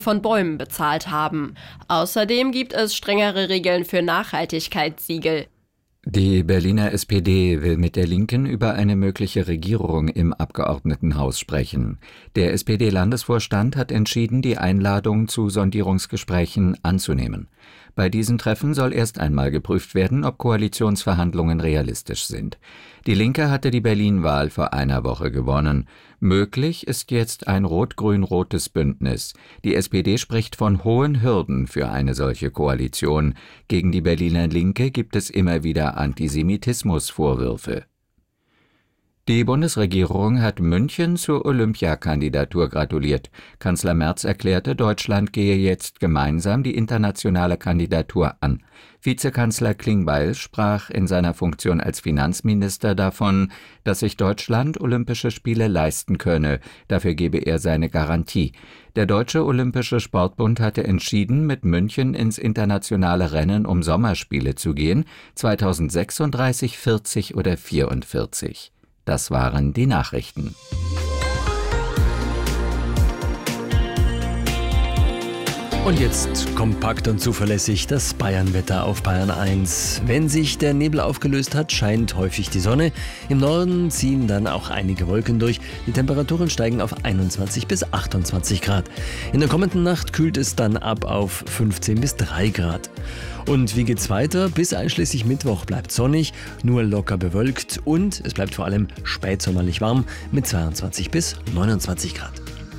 von Bäumen bezahlt haben. Außerdem gibt es strengere Regeln für Nachhaltigkeitssiegel. Die Berliner SPD will mit der Linken über eine mögliche Regierung im Abgeordnetenhaus sprechen. Der SPD-Landesvorstand hat entschieden, die Einladung zu Sondierungsgesprächen anzunehmen. Bei diesen Treffen soll erst einmal geprüft werden, ob Koalitionsverhandlungen realistisch sind. Die Linke hatte die Berlin-Wahl vor einer Woche gewonnen. Möglich ist jetzt ein rot-grün-rotes Bündnis. Die SPD spricht von hohen Hürden für eine solche Koalition. Gegen die Berliner Linke gibt es immer wieder Antisemitismusvorwürfe. Die Bundesregierung hat München zur Olympiakandidatur gratuliert. Kanzler Merz erklärte, Deutschland gehe jetzt gemeinsam die internationale Kandidatur an. Vizekanzler Klingbeil sprach in seiner Funktion als Finanzminister davon, dass sich Deutschland Olympische Spiele leisten könne. Dafür gebe er seine Garantie. Der Deutsche Olympische Sportbund hatte entschieden, mit München ins internationale Rennen um Sommerspiele zu gehen, 2036, 40 oder 44. Das waren die Nachrichten. Und jetzt kompakt und zuverlässig das Bayernwetter auf Bayern 1. Wenn sich der Nebel aufgelöst hat, scheint häufig die Sonne. Im Norden ziehen dann auch einige Wolken durch. Die Temperaturen steigen auf 21 bis 28 Grad. In der kommenden Nacht kühlt es dann ab auf 15 bis 3 Grad. Und wie geht's weiter? Bis einschließlich Mittwoch bleibt sonnig, nur locker bewölkt und es bleibt vor allem spätsommerlich warm mit 22 bis 29 Grad.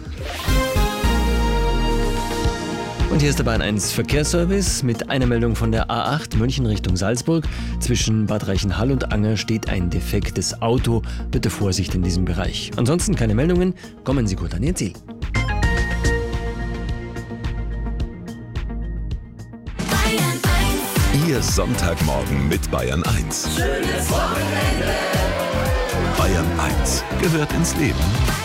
Und hier ist der Bayern 1 Verkehrsservice mit einer Meldung von der A8 München Richtung Salzburg. Zwischen Bad Reichenhall und Anger steht ein defektes Auto. Bitte Vorsicht in diesem Bereich. Ansonsten keine Meldungen. Kommen Sie gut an Ihr Ziel. Ihr Sonntagmorgen mit Bayern 1. Schönes Wochenende. Bayern 1 gehört ins Leben.